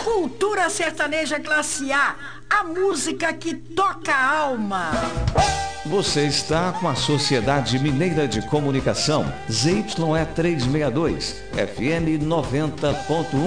Cultura sertaneja classe A, a música que toca a alma. Você está com a Sociedade Mineira de Comunicação, ZYE 362, FM 90.1